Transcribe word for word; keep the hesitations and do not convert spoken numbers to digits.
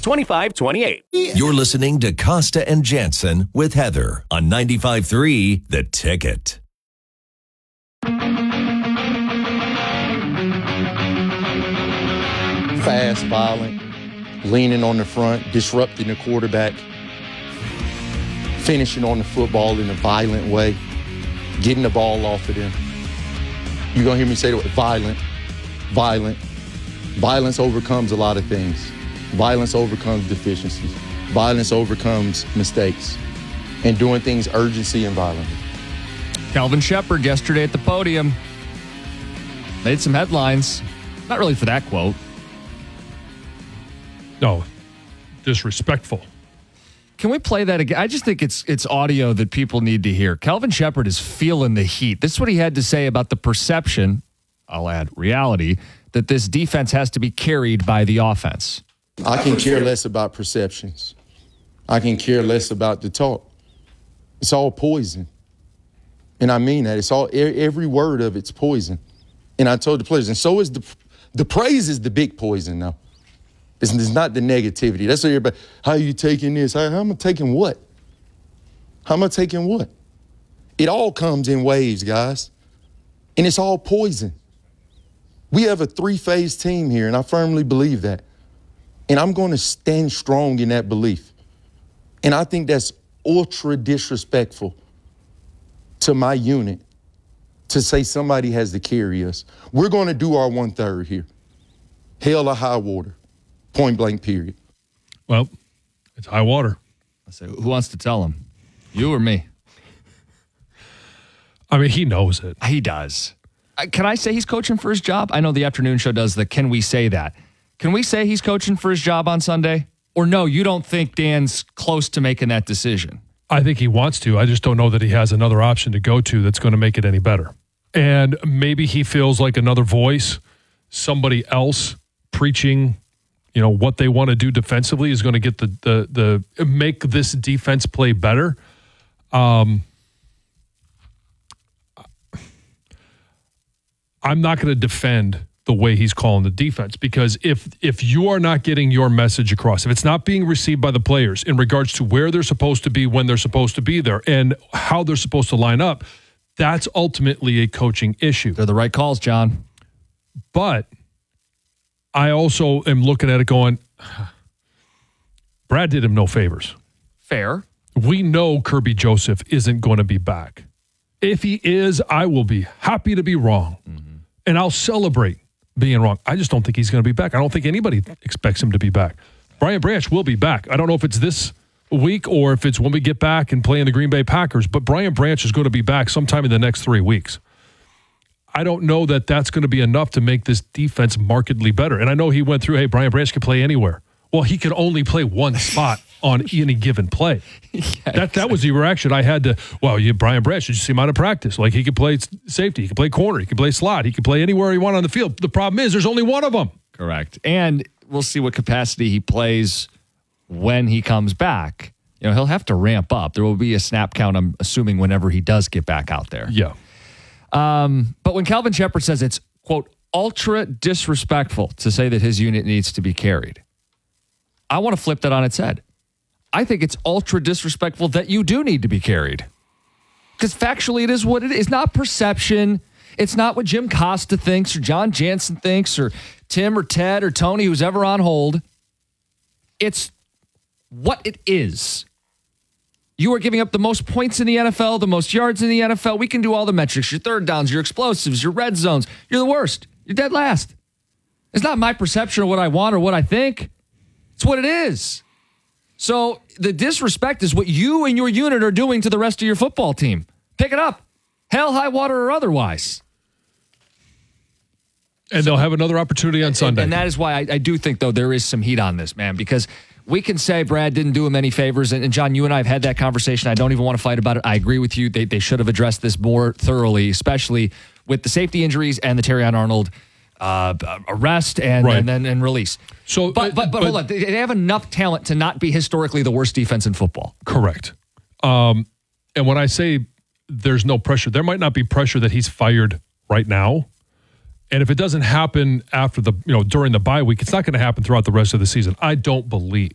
twenty-five twenty-eight. You're listening to Costa and Jansen with Heather on ninety-five three The Ticket. Fast, violent, leaning on the front, disrupting the quarterback, finishing on the football in a violent way, getting the ball off of them. You're going to hear me say the word violent, violent. Violence overcomes a lot of things. Violence overcomes deficiencies. Violence overcomes mistakes. And doing things urgency and violently. Kelvin Sheppard yesterday at the podium made some headlines. Not really for that quote. No, disrespectful. Can we play that again? I just think it's it's audio that people need to hear. Kelvin Sheppard is feeling the heat. This is what he had to say about the perception, I'll add reality, that this defense has to be carried by the offense. I can care less about perceptions. I can care less about the talk. It's all poison. And I mean that. It's all, every word of it's poison. And I told the players, and so is the, the praise is the big poison now. It's, it's not the negativity. That's what everybody, how are you taking this? How, how am I taking what? How am I taking what? It all comes in waves, guys. And it's all poison. We have a three-phase team here, and I firmly believe that. And I'm going to stand strong in that belief. And I think that's ultra disrespectful to my unit to say somebody has to carry us. We're going to do our one-third here. Hell or high water. Point blank, period. Well, it's high water. I say, who wants to tell him? You or me? I mean, he knows it. He does. Uh, can I say he's coaching for his job? I know the afternoon show does the can we say that. Can we say he's coaching for his job on Sunday? Or no, you don't think Dan's close to making that decision? I think he wants to. I just don't know that he has another option to go to that's going to make it any better. And maybe he feels like another voice, somebody else preaching, you know, what they want to do defensively is going to get the the the make this defense play better. Um, I'm not going to defend the way he's calling the defense because if if you are not getting your message across, if it's not being received by the players in regards to where they're supposed to be, when they're supposed to be there, and how they're supposed to line up, that's ultimately a coaching issue. They're the right calls, John. But I also am looking at it going, Brad did him no favors. Fair. We know Kirby Joseph isn't going to be back. If he is, I will be happy to be wrong. Mm-hmm. And I'll celebrate being wrong. I just don't think he's going to be back. I don't think anybody expects him to be back. Brian Branch will be back. I don't know if it's this week or if it's when we get back and play in the Green Bay Packers, but Brian Branch is going to be back sometime in the next three weeks. I don't know that that's going to be enough to make this defense markedly better. And I know he went through, hey, Brian Branch can play anywhere. Well, he can only play one spot on any given play. Yeah, that exactly. That was the reaction I had to, well, you Brian Branch, did you see him out of practice? Like, he could play safety, he could play corner, he could play slot, he could play anywhere he wanted on the field. The problem is there's only one of them. Correct. And we'll see what capacity he plays when he comes back. You know, he'll have to ramp up. There will be a snap count, I'm assuming, whenever he does get back out there. Yeah. Um, but when Kelvin Sheppard says it's, quote, ultra disrespectful to say that his unit needs to be carried, I want to flip that on its head. I think it's ultra disrespectful that you do need to be carried. Because factually, it is what it is. It's not perception. It's not what Jim Costa thinks or John Jansen thinks or Tim or Ted or Tony, who's ever on hold. It's what it is. You are giving up the most points in the N F L, the most yards in the N F L. We can do all the metrics, your third downs, your explosives, your red zones. You're the worst. You're dead last. It's not my perception of what I want or what I think. It's what it is. So the disrespect is what you and your unit are doing to the rest of your football team. Pick it up. Hell, high water, or otherwise. And they'll have another opportunity on Sunday. And, and that is why I, I do think, though, there is some heat on this, man, because we can say Brad didn't do him any favors. And, and John, you and I have had that conversation. I don't even want to fight about it. I agree with you. They, they should have addressed this more thoroughly, especially with the safety injuries and the Terrion Arnold uh, arrest and, right. and then and release. So, but, but, but, but hold on. They have enough talent to not be historically the worst defense in football. Correct. Um, and when I say there's no pressure, there might not be pressure that he's fired right now. And if it doesn't happen after the, you know, during the bye week, it's not going to happen throughout the rest of the season. I don't believe.